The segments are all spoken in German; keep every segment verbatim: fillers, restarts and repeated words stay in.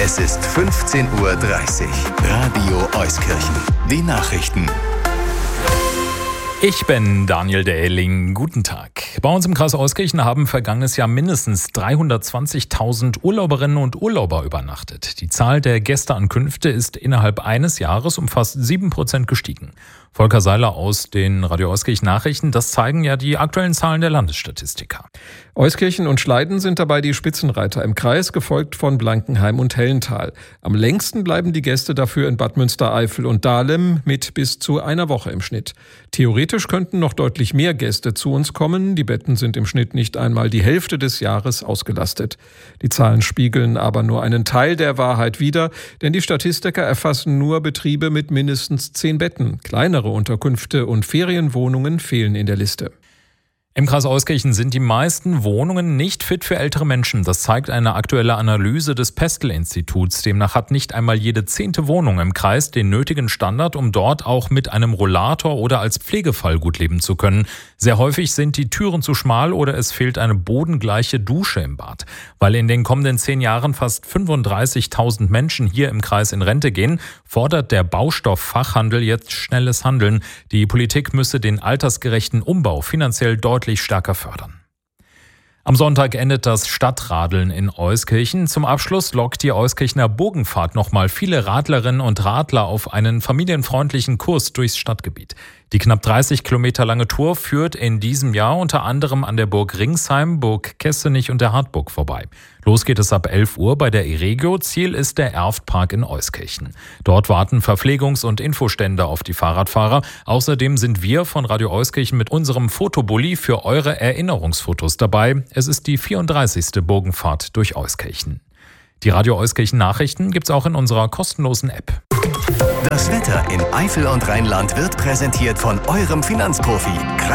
Es ist fünfzehn Uhr dreißig. Radio Euskirchen. Die Nachrichten. Ich bin Daniel Dähling. Guten Tag. Bei uns im Kreis Euskirchen haben vergangenes Jahr mindestens dreihundertzwanzigtausend Urlauberinnen und Urlauber übernachtet. Die Zahl der Gästeankünfte ist innerhalb eines Jahres um fast sieben Prozent gestiegen. Volker Seiler aus den Radio Euskirchen Nachrichten, das zeigen ja die aktuellen Zahlen der Landesstatistiker. Euskirchen und Schleiden sind dabei die Spitzenreiter im Kreis, gefolgt von Blankenheim und Hellental. Am längsten bleiben die Gäste dafür in Bad Münstereifel und Dahlem mit bis zu einer Woche im Schnitt. Theoretisch könnten noch deutlich mehr Gäste zu uns kommen. Die Betten sind im Schnitt nicht einmal die Hälfte des Jahres ausgelastet. Die Zahlen spiegeln aber nur einen Teil der Wahrheit wider, denn die Statistiker erfassen nur Betriebe mit mindestens zehn Betten. Kleinere Unterkünfte und Ferienwohnungen fehlen in der Liste. Im Kreis Euskirchen sind die meisten Wohnungen nicht fit für ältere Menschen. Das zeigt eine aktuelle Analyse des Pestel-Instituts. Demnach hat nicht einmal jede zehnte Wohnung im Kreis den nötigen Standard, um dort auch mit einem Rollator oder als Pflegefall gut leben zu können. Sehr häufig sind die Türen zu schmal oder es fehlt eine bodengleiche Dusche im Bad. Weil in den kommenden zehn Jahren fast fünfunddreißigtausend Menschen hier im Kreis in Rente gehen, fordert der Baustofffachhandel jetzt schnelles Handeln. Die Politik müsse den altersgerechten Umbau finanziell deutlich stärker fördern. Am Sonntag endet das Stadtradeln in Euskirchen. Zum Abschluss lockt die Euskirchener Burgenfahrt nochmal viele Radlerinnen und Radler auf einen familienfreundlichen Kurs durchs Stadtgebiet. Die knapp dreißig Kilometer lange Tour führt in diesem Jahr unter anderem an der Burg Ringsheim, Burg Kessenich und der Hartburg vorbei. Los geht es ab elf Uhr bei der Iregio. Ziel ist der Erftpark in Euskirchen. Dort warten Verpflegungs- und Infostände auf die Fahrradfahrer. Außerdem sind wir von Radio Euskirchen mit unserem Fotobully für eure Erinnerungsfotos dabei. Es ist die vierunddreißigste Burgenfahrt durch Euskirchen. Die Radio Euskirchen Nachrichten gibt's auch in unserer kostenlosen App. Das Wetter in Eifel und Rheinland wird präsentiert von eurem Finanzprofi.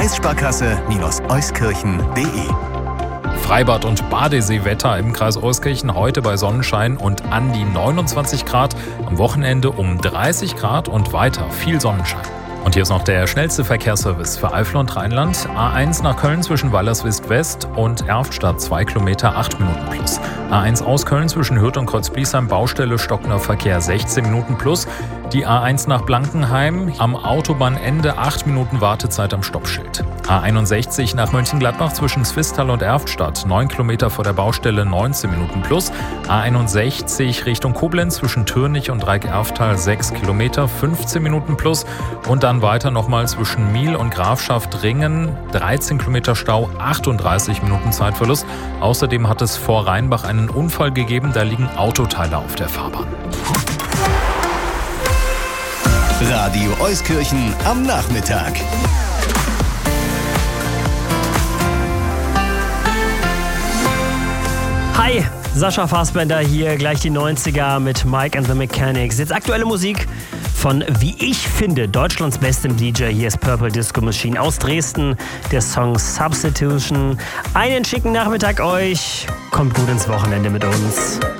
Kreissparkasse-Euskirchen punkt de. Freibad- und Badeseewetter im Kreis Euskirchen heute bei Sonnenschein und an die neunundzwanzig Grad. Am Wochenende um dreißig Grad und weiter viel Sonnenschein. Und hier ist noch der schnellste Verkehrsservice für Eifel und Rheinland. A eins nach Köln zwischen Wallerswist West und Erftstadt zwei Kilometer, acht Minuten plus. A eins aus Köln zwischen Hürth und Kreuzbliesheim, Baustelle, stockender Verkehr sechzehn Minuten plus. Die A eins nach Blankenheim, am Autobahnende acht Minuten Wartezeit am Stoppschild. A einundsechzig nach Mönchengladbach zwischen Swisttal und Erftstadt, neun Kilometer vor der Baustelle, neunzehn Minuten plus. A einundsechzig Richtung Koblenz zwischen Türnich und Dreieck-Erftal, sechs Kilometer, fünfzehn Minuten plus. Und dann weiter nochmal zwischen Miel und Grafschaft Ringen, dreizehn Kilometer Stau, achtunddreißig Minuten Zeitverlust. Außerdem hat es vor Rheinbach einen Unfall gegeben, da liegen Autoteile auf der Fahrbahn. Radio Euskirchen am Nachmittag. Hi, Sascha Fassbender hier, gleich die neunziger mit Mike and the Mechanics. Jetzt aktuelle Musik von, wie ich finde, Deutschlands bestem D J. Hier ist Purple Disco Machine aus Dresden, der Song Substitution. Einen schicken Nachmittag euch, kommt gut ins Wochenende mit uns.